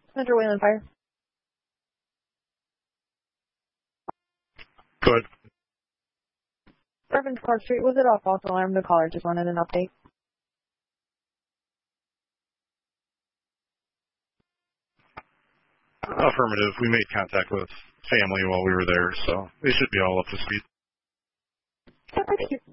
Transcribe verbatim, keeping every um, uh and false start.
Center Wayland Fire. Good. Reverend Clark Street, was it off false alarm? The caller just wanted an update. Affirmative. We made contact with family while we were there, so they should be all up to speed. Thank you.